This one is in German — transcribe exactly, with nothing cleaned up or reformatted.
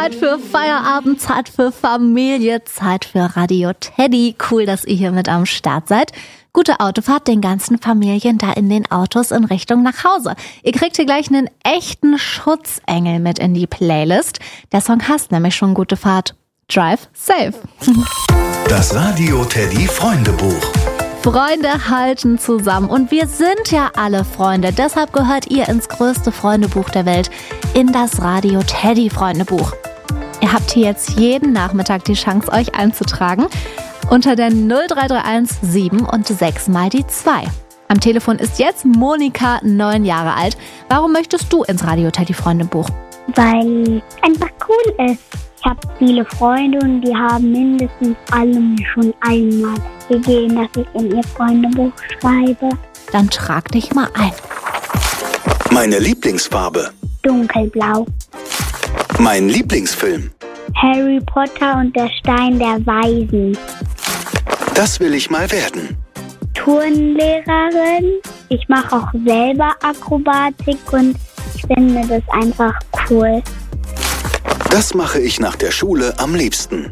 Zeit für Feierabend, Zeit für Familie, Zeit für Radio Teddy. Cool, dass ihr hier mit am Start seid. Gute Autofahrt den ganzen Familien da in den Autos in Richtung nach Hause. Ihr kriegt hier gleich einen echten Schutzengel mit in die Playlist. Der Song heißt nämlich schon Gute Fahrt. Drive safe. Das Radio Teddy Freundebuch. Freunde halten zusammen und wir sind ja alle Freunde. Deshalb gehört ihr ins größte Freundebuch der Welt, in das Radio Teddy Freundebuch. Ihr habt hier jetzt jeden Nachmittag die Chance, euch einzutragen. Unter der null drei drei eins sieben und sechs mal die zwei. Am Telefon ist jetzt Monika, neun Jahre alt. Warum möchtest du ins Radio Teddy Freundebuch? Weil es einfach cool ist. Ich habe viele Freunde und die haben mindestens alle mir schon einmal gegeben, dass ich in ihr Freundebuch schreibe. Dann trag dich mal ein. Meine Lieblingsfarbe. Dunkelblau. Mein Lieblingsfilm. Harry Potter und der Stein der Weisen. Das will ich mal werden. Turnlehrerin. Ich mache auch selber Akrobatik und ich finde das einfach cool. Das mache ich nach der Schule am liebsten.